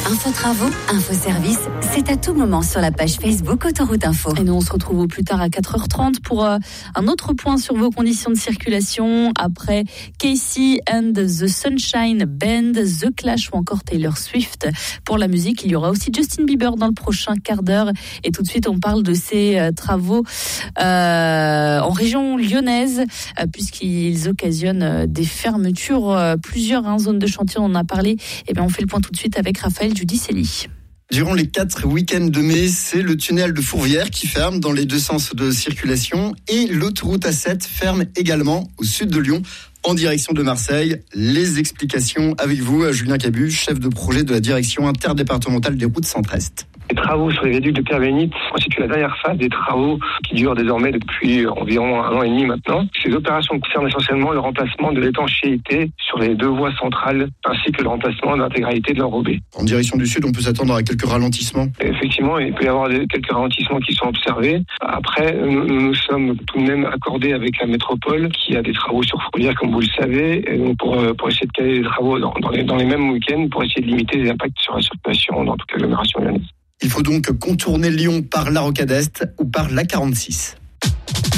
Info travaux, info service, c'est à tout moment sur la page Facebook Autoroute Info. Et nous, on se retrouve au plus tard à 4h30 pour un autre point sur vos conditions de circulation. Après Casey and the Sunshine Band, The Clash ou encore Taylor Swift. Pour la musique, il y aura aussi Justin Bieber dans le prochain quart d'heure. Et tout de suite, on parle de ces travaux en région lyonnaise, puisqu'ils occasionnent des fermetures, plusieurs zones de chantier, on en a parlé. Et bien, on fait le point tout de suite avec Raphaël Giudicelli. Durant les 4 week-ends de mai, c'est le tunnel de Fourvière qui ferme dans les deux sens de circulation et l'autoroute A7 ferme également au sud de Lyon en direction de Marseille. Les explications avec vous, Julien Cabu, chef de projet de la direction interdépartementale des routes Centre-Est. Les travaux sur les viaducs de Pierre-Bénite constituent la dernière phase des travaux qui durent désormais depuis environ 1 an et demi maintenant. Ces opérations concernent essentiellement le remplacement de l'étanchéité sur les 2 voies centrales ainsi que le remplacement de l'intégralité de l'enrobé. En direction du sud, on peut s'attendre à quelques ralentissements. Effectivement, il peut y avoir quelques ralentissements qui sont observés. Après, nous sommes tout de même accordés avec la métropole qui a des travaux sur Fourvière, comme vous le savez, et donc pour essayer de caler les travaux dans les mêmes week-ends pour essayer de limiter les impacts sur la circulation dans toute l'agglomération lyonnaise. Il faut donc contourner Lyon par la Rocade Est ou par la 46.